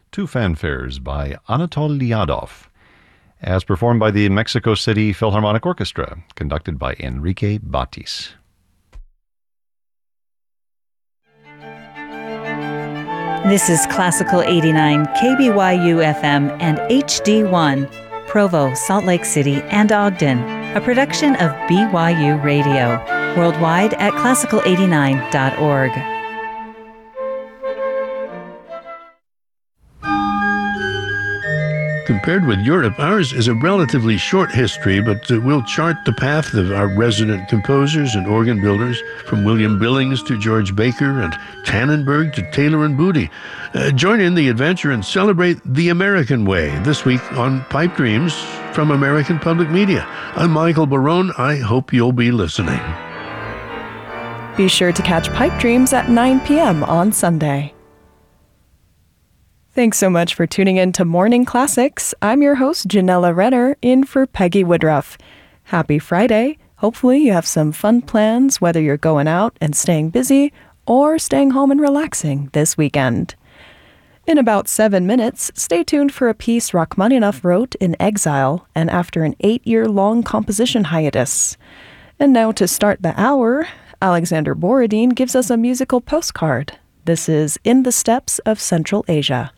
two fanfares by Anatol Lyadov, as performed by the Mexico City Philharmonic Orchestra, conducted by Enrique Batis. This is Classical 89 KBYU FM and HD1, Provo, Salt Lake City, and Ogden, a production of BYU Radio, worldwide at classical89.org. Compared with Europe, ours is a relatively short history, but we'll chart the path of our resident composers and organ builders, from William Billings to George Baker and Tannenberg to Taylor and Booty. Join in the adventure and celebrate the American way this week on Pipe Dreams from American Public Media. I'm Michael Barone. I hope you'll be listening. Be sure to catch Pipe Dreams at 9 p.m. on Sunday. Thanks so much for tuning in to Morning Classics. I'm your host, Janella Renner, in for Peggy Woodruff. Happy Friday. Hopefully you have some fun plans, whether you're going out and staying busy or staying home and relaxing this weekend. In about 7 minutes, stay tuned for a piece Rachmaninoff wrote in exile and after an 8-year-long composition hiatus. And now to start the hour, Alexander Borodin gives us a musical postcard. This is In the Steppes of Central Asia.